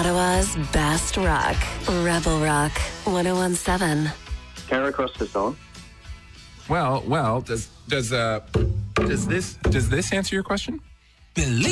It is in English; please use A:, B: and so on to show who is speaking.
A: Ottawa's best rock. Rebel Rock 101.7.
B: Kara Cross the song.
C: Well, does this answer your question?
D: Believe